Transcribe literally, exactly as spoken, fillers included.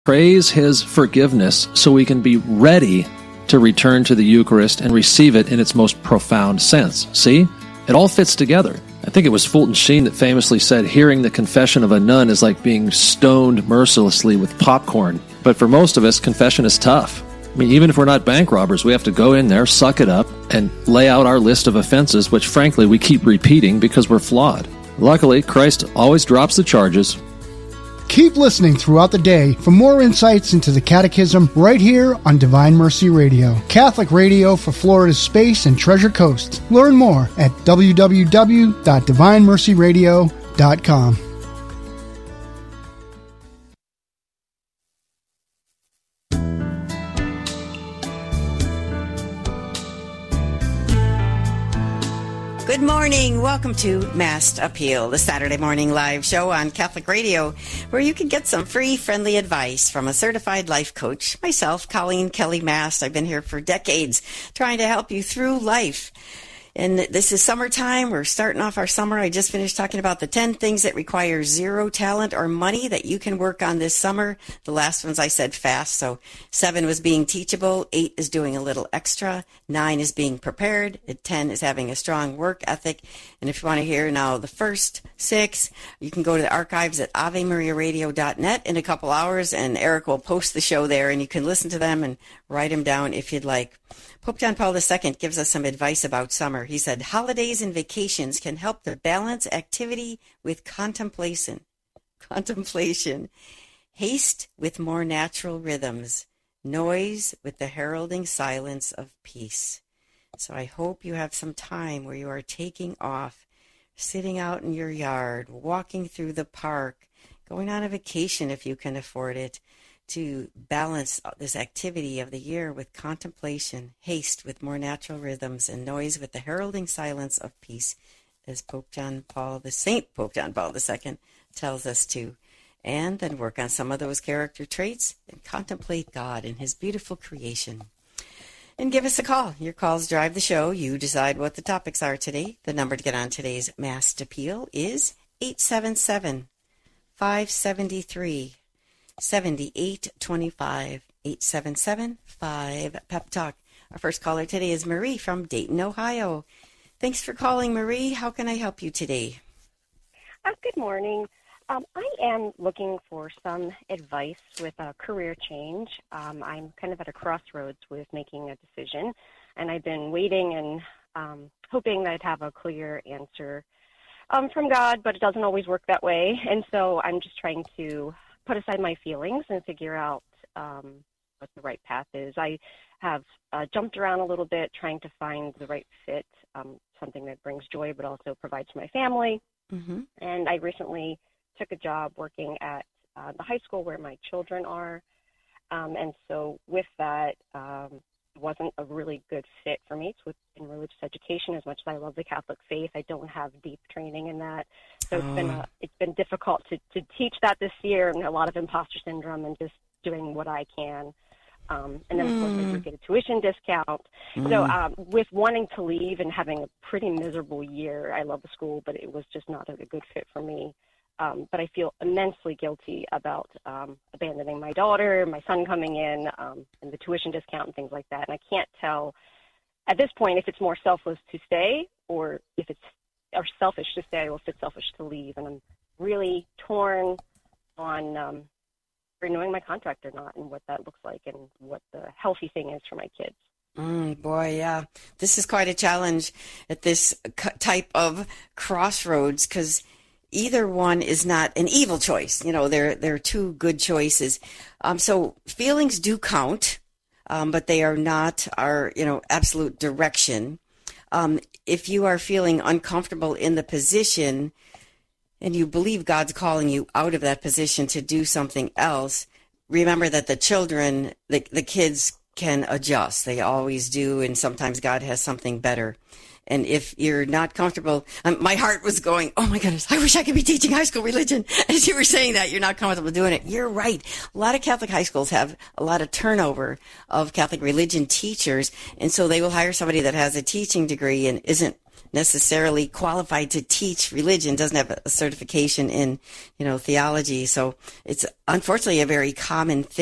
Praise His forgiveness so we can be ready to return to the Eucharist and receive it in its most profound sense. See? It all fits together. I think it was Fulton Sheen that famously said, hearing the confession of a nun is like being stoned mercilessly with popcorn. But for most of us, confession is tough. I mean, even if we're not bank robbers, we have to go in there, suck it up, and lay out our list of offenses, which frankly we keep repeating because we're flawed. Luckily, Christ always drops the charges. Keep listening throughout the day for more insights into the Catechism right here on Divine Mercy Radio, Catholic radio for Florida's Space and Treasure Coast. Learn more at w w w dot divine mercy radio dot com. Good morning. Welcome to Mass Appeal, the Saturday morning live show on Catholic Radio, where you can get some free, friendly advice from a certified life coach. Myself, Colleen Kelly Mast. I've been here for decades trying to help you through life. And this is summertime. We're starting off our summer. I just finished talking about the ten things that require zero talent or money that you can work on this summer. The last ones I said fast. So seven was being teachable. Eight is doing a little extra. Nine is being prepared. And ten is having a strong work ethic. And if you want to hear now the first six, you can go to the archives at ave maria radio dot net in a couple hours, and Eric will post the show there, and you can listen to them and write them down if you'd like. Pope John Paul the Second gives us some advice about summer. He said, holidays and vacations can help to balance activity with contemplation. Contemplation. Haste with more natural rhythms. Noise with the heralding silence of peace. So I hope you have some time where you are taking off, sitting out in your yard, walking through the park, going on a vacation if you can afford it, to balance this activity of the year with contemplation, haste with more natural rhythms, and noise with the heralding silence of peace, as Pope John Paul, the Saint Pope John Paul the Second tells us to. And then work on some of those character traits and contemplate God in His beautiful creation. And give us a call. Your calls drive the show. You decide what the topics are today. The number to get on today's Mass Appeal is eight seven seven, five seven three, seventy-eight twenty-five, eight seven seven, five pep talk. Our first caller today is Marie from Dayton, Ohio. Thanks for calling, Marie. How can I help you today? Uh, good morning. Um, I am looking for some advice with a career change. Um, I'm kind of at a crossroads with making a decision, and I've been waiting and um, hoping that I'd have a clear answer um, from God, but it doesn't always work that way. And so I'm just trying to put aside my feelings and figure out um, what the right path is. I have uh, jumped around a little bit trying to find the right fit, um, something that brings joy but also provides for my family. Mm-hmm. And I recently took a job working at uh, the high school where my children are. Um, and so with that, um, it wasn't a really good fit for me. It's within religious education. As much as I love the Catholic faith, I don't have deep training in that. So it's been a, it's been difficult to, to teach that this year, and a lot of imposter syndrome and just doing what I can. Um, and then, of course, I do get a tuition discount. Mm. So um, with wanting to leave and having a pretty miserable year, I love the school, but it was just not a good fit for me. Um, but I feel immensely guilty about um, abandoning my daughter, my son coming in, um, and the tuition discount and things like that. And I can't tell at this point if it's more selfless to stay or if it's or selfish to stay or if it's selfish to leave. And I'm really torn on um, renewing my contract or not and what that looks like and what the healthy thing is for my kids. Mm, boy, yeah. This is quite a challenge at this type of crossroads because either one is not an evil choice. You know, there there are two good choices. Um, so feelings do count, um, but they are not our, you know, absolute direction. Um, if you are feeling uncomfortable in the position and you believe God's calling you out of that position to do something else, remember that the children, the, the kids can adjust. They always do, and sometimes God has something better. And if you're not comfortable, um, my heart was going, oh my goodness, I wish I could be teaching high school religion. As you were saying that, you're not comfortable doing it. You're right. A lot of Catholic high schools have a lot of turnover of Catholic religion teachers. And so they will hire somebody that has a teaching degree and isn't necessarily qualified to teach religion, doesn't have a certification in, you know, theology. So it's unfortunately a very common thing.